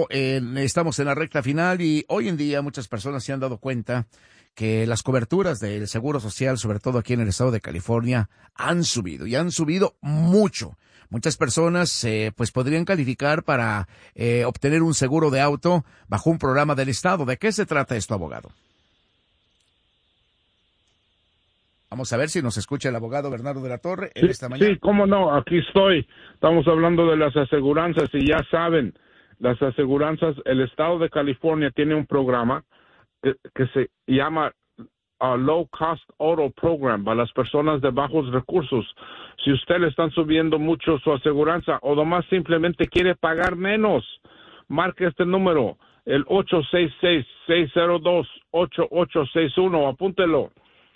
Estamos en la recta final y hoy en día muchas personas se han dado cuenta que las coberturas del Seguro Social, sobre todo aquí en el estado de California, han subido y han subido mucho. Muchas personas pues podrían calificar para obtener un seguro de auto bajo un programa del estado. ¿De qué se trata esto, abogado? Vamos a ver si nos escucha el abogado Bernardo de la Torre en esta mañana. Sí, cómo no, aquí estoy. Estamos hablando de las aseguranzas y ya saben, las aseguranzas, el estado de California tiene un programa que se llama Low Cost Auto Program para las personas de bajos recursos. Si usted le están subiendo mucho su aseguranza o nomás simplemente quiere pagar menos, marque este número, el 866-602-8861, apúntelo.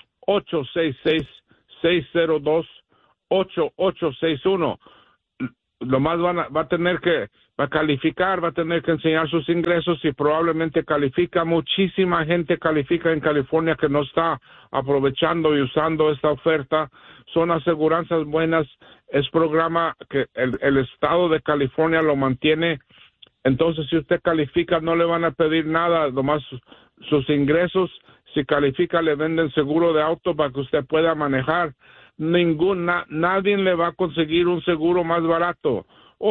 866-602-8861. Nomás va a tener que calificar, va a tener que enseñar sus ingresos y probablemente califica. Muchísima gente califica en California que no está aprovechando y usando esta oferta. Son aseguranzas buenas. Es programa que el estado de California lo mantiene. Entonces, si usted califica, no le van a pedir nada, nomás sus ingresos. Si califica, le venden seguro de auto para que usted pueda manejar. Nadie le va a conseguir un seguro más barato.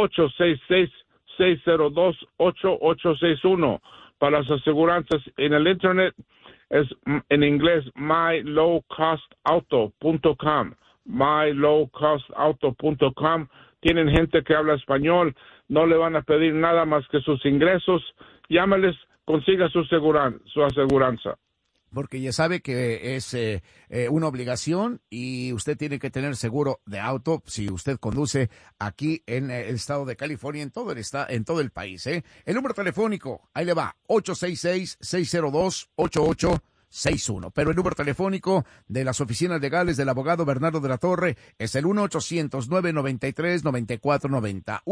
866-602-8861 para las aseguranzas. En el internet es en inglés mylowcostauto.com. mylowcostauto.com. Tienen gente que habla español. No le van a pedir nada más que sus ingresos. Llámales, consiga su aseguranza. Porque ya sabe que es una obligación y usted tiene que tener seguro de auto si usted conduce aquí en el estado de California, en todo el país. El número telefónico, ahí le va, 866-602-8861. Pero el número telefónico de las oficinas legales del abogado Bernardo de la Torre es el 1-800-993-9490.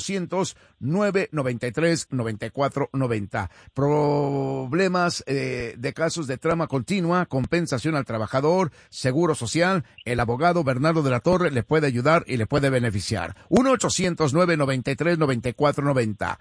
1-800-993-9490. Problemas de casos de trama continua, compensación al trabajador, seguro social, el abogado Bernardo de la Torre le puede ayudar y le puede beneficiar. 1-800-993-9490.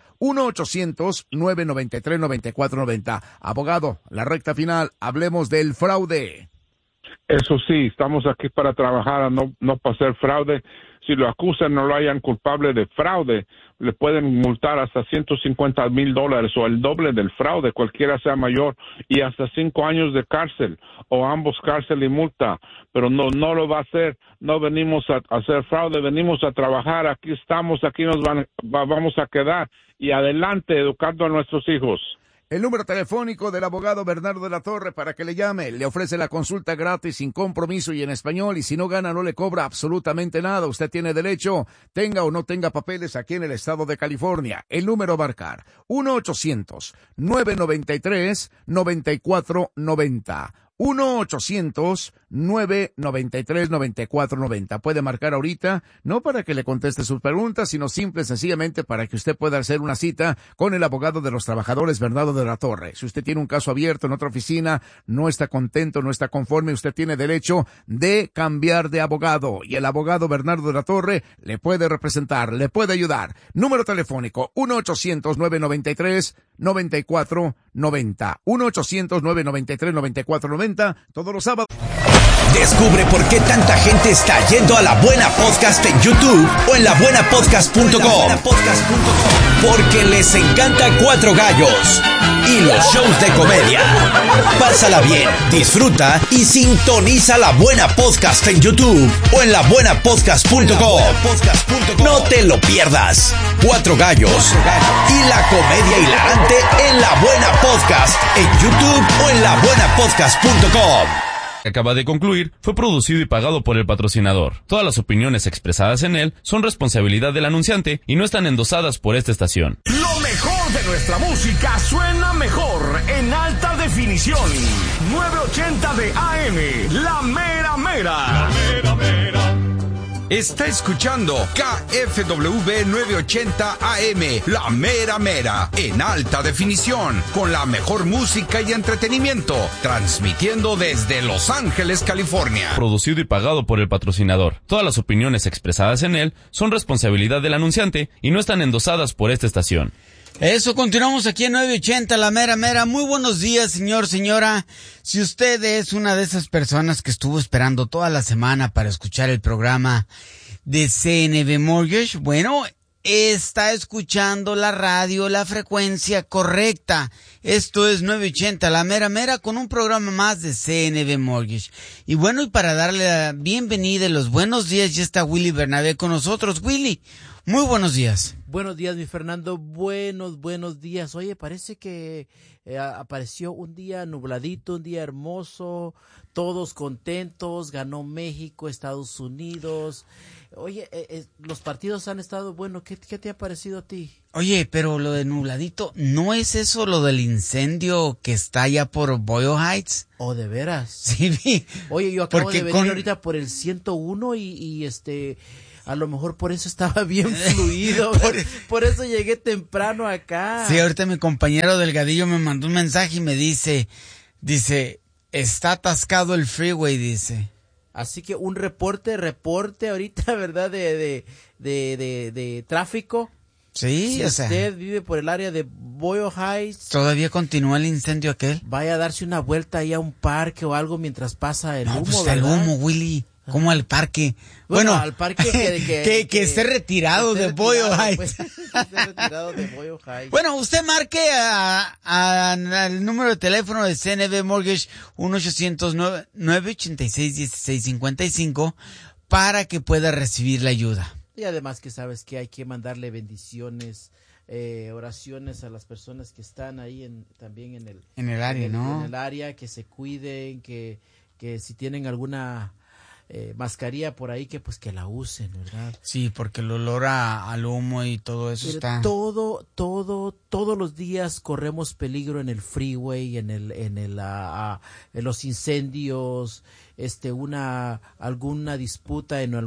1-800-993-9490. Abogado, la recta final. Hablemos del fraude. Eso sí, estamos aquí para trabajar, no para hacer fraude. Si lo acusan, no lo hayan culpable de fraude, le pueden multar hasta $150,000 o el doble del fraude, cualquiera sea mayor, y hasta 5 años de cárcel, o ambos cárcel y multa. Pero no lo va a hacer. No venimos a hacer fraude, venimos a trabajar. Aquí estamos, aquí vamos a quedar y adelante educando a nuestros hijos. El número telefónico del abogado Bernardo de la Torre para que le llame. Le ofrece la consulta gratis, sin compromiso y en español. Y si no gana, no le cobra absolutamente nada. Usted tiene derecho, tenga o no tenga papeles aquí en el estado de California. El número a marcar, 1-800-993-9490. 1-800-993-9490. Puede marcar ahorita, no para que le conteste sus preguntas, sino simple y sencillamente para que usted pueda hacer una cita con el abogado de los trabajadores, Bernardo de la Torre. Si usted tiene un caso abierto en otra oficina, no está contento, no está conforme, usted tiene derecho de cambiar de abogado. Y el abogado Bernardo de la Torre le puede representar, le puede ayudar. Número telefónico, 1-800-993-9490. 1-800-993-9490. Todos los sábados. Descubre por qué tanta gente está yendo a La Buena Podcast en YouTube o en labuenapodcast.com. Porque les encanta Cuatro Gallos y los shows de comedia. Pásala bien, disfruta y sintoniza La Buena Podcast en YouTube o en labuenapodcast.com. No te lo pierdas. Cuatro Gallos y la comedia hilarante en La Buena Podcast en YouTube o en labuenapodcast.com. Que acaba de concluir fue producido y pagado por el patrocinador. Todas las opiniones expresadas en él son responsabilidad del anunciante y no están endosadas por esta estación. Lo mejor de nuestra música suena mejor en alta definición. 980 de AM, La Mera Mera. La Mera Mera. Está escuchando KFWB 980 AM, La Mera Mera, en alta definición, con la mejor música y entretenimiento, transmitiendo desde Los Ángeles, California. Producido y pagado por el patrocinador. Todas las opiniones expresadas en él son responsabilidad del anunciante y no están endosadas por esta estación. Eso, continuamos aquí en 980, la mera mera. Muy buenos días, señor, señora. Si usted es una de esas personas que estuvo esperando toda la semana para escuchar el programa de CNB Mortgage, bueno, está escuchando la radio, la frecuencia correcta. Esto es 980, la mera mera, con un programa más de CNB Mortgage. Y bueno, y para darle la bienvenida y los buenos días, ya está Willy Bernabé con nosotros. Willy, muy buenos días. Buenos días, mi Fernando. Buenos días. Oye, parece que apareció un día nubladito, un día hermoso, todos contentos, ganó México, Estados Unidos. Oye, los partidos han estado buenos. ¿Qué te ha parecido a ti? Oye, pero lo de nubladito, ¿no es eso lo del incendio que está allá por Boyle Heights? ¿Oh, de veras? Sí. Oye, yo acabo de venir ahorita por el 101 y a lo mejor por eso estaba bien fluido. por eso llegué temprano acá. Sí, ahorita mi compañero Delgadillo me mandó un mensaje y me dice, está atascado el freeway, dice. Así que un reporte ahorita, ¿verdad? De tráfico. Sí, si usted vive por el área de Boyle Heights. ¿Todavía continúa el incendio aquel? Vaya a darse una vuelta ahí a un parque o algo mientras pasa el humo, pues ¿verdad? el humo, Willy. ¿Cómo al parque? Bueno, al parque que esté retirado de Boyle Heights. Pues, esté retirado de Boyle Heights. Bueno, usted marque al número de teléfono de CNB Mortgage 1-800-986-1655 para que pueda recibir la ayuda. Y además que sabes que hay que mandarle bendiciones, oraciones a las personas que están ahí también en el área, ¿no? En el área, que se cuiden, que si tienen alguna mascarilla por ahí, que pues que la usen, ¿verdad? Sí, porque el olor al humo y todo eso está... Todos los días corremos peligro en el freeway, en los incendios, alguna disputa en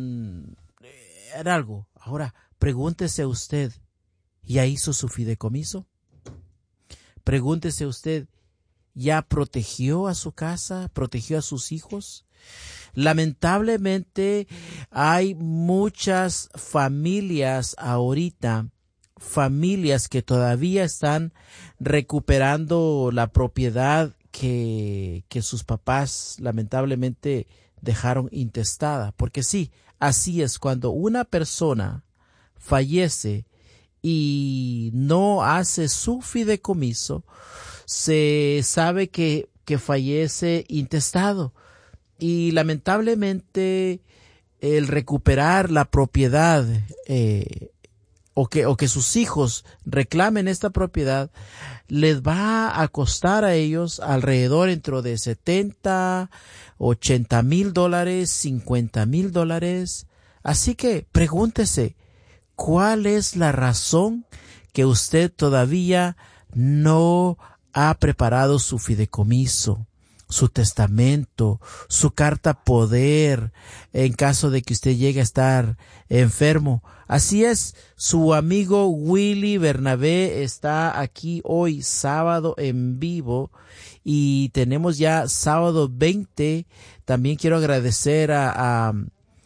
algo. Ahora, pregúntese usted, ¿ya hizo su fideicomiso? Pregúntese usted, ¿ya protegió a su casa? ¿Protegió a sus hijos? Lamentablemente hay muchas familias ahorita, familias que todavía están recuperando la propiedad que sus papás lamentablemente dejaron intestada. Porque sí, así es, cuando una persona fallece y no hace su fideicomiso, se sabe que fallece intestado. Y lamentablemente el recuperar la propiedad o que sus hijos reclamen esta propiedad les va a costar a ellos alrededor entre de $70,000, $80,000, $50,000. Así que pregúntese, ¿cuál es la razón que usted todavía no ha preparado su fideicomiso, su testamento, su carta poder en caso de que usted llegue a estar enfermo? Así es, su amigo Willy Bernabé está aquí hoy, sábado en vivo, y tenemos ya sábado 20. También quiero agradecer a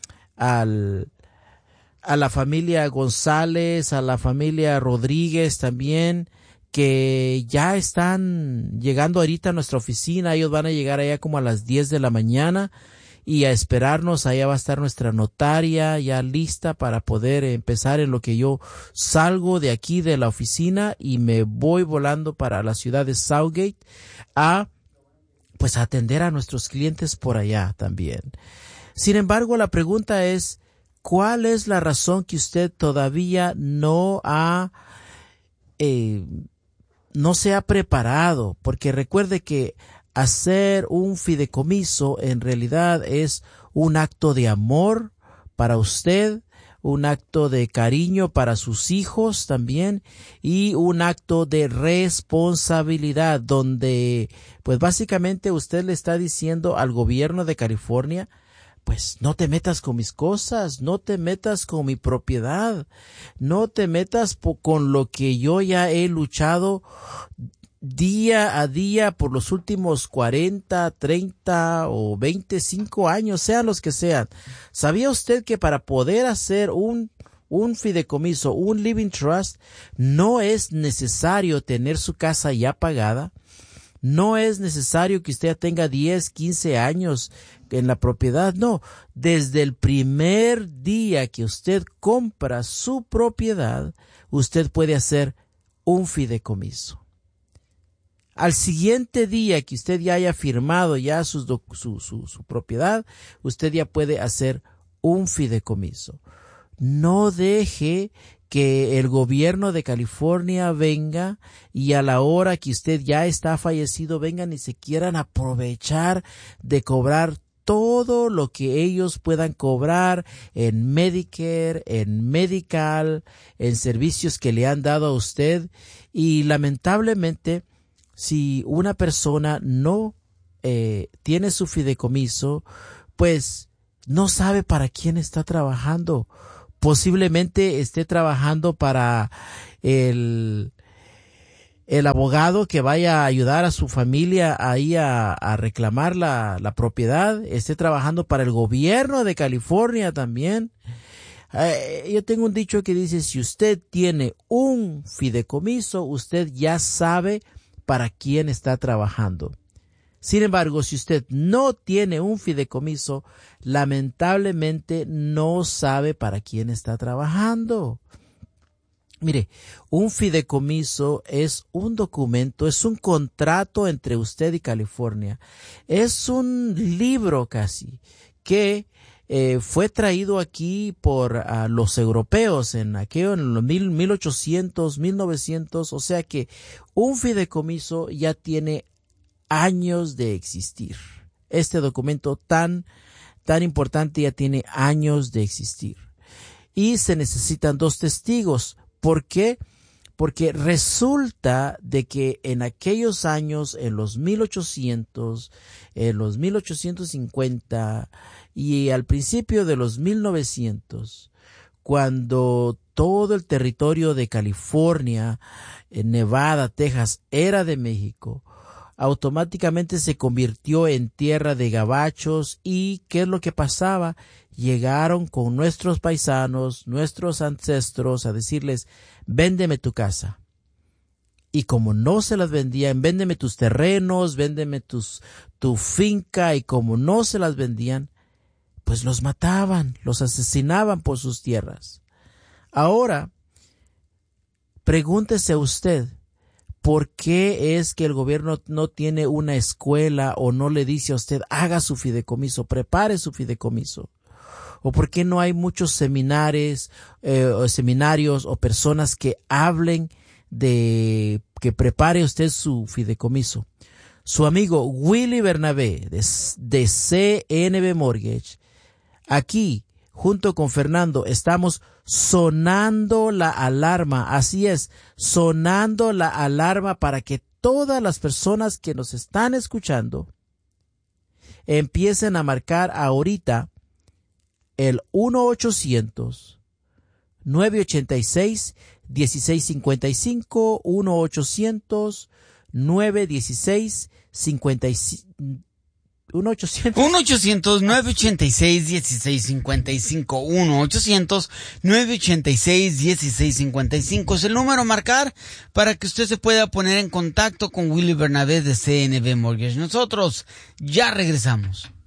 la familia González, a la familia Rodríguez también, que ya están llegando ahorita a nuestra oficina. Ellos van a llegar allá como a las 10 de la mañana y a esperarnos. Allá va a estar nuestra notaria ya lista para poder empezar en lo que yo salgo de aquí de la oficina y me voy volando para la ciudad de Southgate a atender a nuestros clientes por allá también. Sin embargo, la pregunta es, ¿cuál es la razón que usted todavía no se ha preparado? Porque recuerde que hacer un fideicomiso en realidad es un acto de amor para usted, un acto de cariño para sus hijos también, y un acto de responsabilidad donde pues básicamente usted le está diciendo al gobierno de California, pues no te metas con mis cosas, no te metas con mi propiedad, no te metas con lo que yo ya he luchado día a día por los últimos 40, 30 o 25 años, sean los que sean. ¿Sabía usted que para poder hacer un un fideicomiso, un living trust, no es necesario tener su casa ya pagada. No es necesario que usted ya tenga 10, 15 años en la propiedad. No, desde el primer día que usted compra su propiedad, usted puede hacer un fideicomiso. Al siguiente día que usted ya haya firmado ya su propiedad, usted ya puede hacer un fideicomiso. No deje que el gobierno de California venga y a la hora que usted ya está fallecido vengan y se quieran aprovechar de cobrar todo lo que ellos puedan cobrar en Medicare, en Medical, en servicios que le han dado a usted. Y lamentablemente, si una persona no tiene su fideicomiso, pues no sabe para quién está trabajando. Posiblemente esté trabajando para el abogado que vaya a ayudar a su familia ahí a reclamar la propiedad. Esté trabajando para el gobierno de California también. Yo tengo un dicho que dice, si usted tiene un fideicomiso, usted ya sabe para quién está trabajando. Sin embargo, si usted no tiene un fideicomiso, lamentablemente no sabe para quién está trabajando. Mire, un fideicomiso es un documento, es un contrato entre usted y California. Es un libro casi que fue traído aquí por los europeos en los 1800, 1900. O sea que un fideicomiso ya tiene años de existir. Este documento tan importante ya tiene años de existir. Y se necesitan 2 testigos. ¿Por qué? Porque resulta de que en aquellos años, en los 1800, en los 1850 y al principio de los 1900, cuando todo el territorio de California, Nevada, Texas, era de México, automáticamente se convirtió en tierra de gabachos. ¿Y qué es lo que pasaba? Llegaron con nuestros paisanos, nuestros ancestros, a decirles, véndeme tu casa. Y como no se las vendían, véndeme tus terrenos, véndeme tu finca, y como no se las vendían, pues los mataban, los asesinaban por sus tierras. Ahora, pregúntese usted, ¿por qué es que el gobierno no tiene una escuela o no le dice a usted, haga su fideicomiso, prepare su fideicomiso? ¿O por qué no hay muchos seminarios o personas que hablen de que prepare usted su fideicomiso? Su amigo Willy Bernabé de CNB Mortgage, aquí junto con Fernando estamos sonando la alarma. Así es, sonando la alarma para que todas las personas que nos están escuchando empiecen a marcar ahorita el 1-800-986-1655, 1-800-916-55. 1-800-986-1655. 1-800-986-1655 es el número a marcar para que usted se pueda poner en contacto con Willy Bernabé de CNB Mortgage. Nosotros ya regresamos.